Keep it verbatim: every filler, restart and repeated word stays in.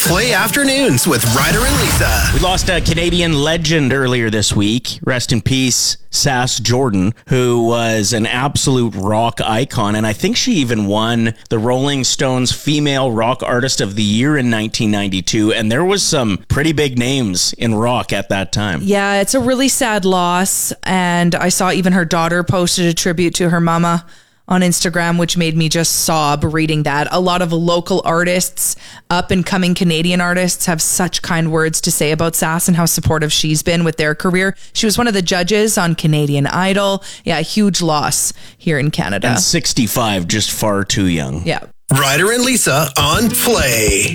Play Afternoons with Ryder and Lisa. We lost a Canadian legend earlier this week. Rest in peace, Sass Jordan, who was an absolute rock icon. And I think she even won the Rolling Stones Female Rock Artist of the Year in nineteen ninety-two. And there was some pretty big names in rock at that time. Yeah, it's a really sad loss. And I saw even her daughter posted a tribute to her mama on Instagram, which made me just sob reading that. A lot of local artists, up and coming Canadian artists, have such kind words to say about Sass and how supportive she's been with their career. She was one of the judges on Canadian Idol. Yeah, a huge loss here in Canada. And sixty-five, just far too young. Yeah. Ryder and Lisa on Play.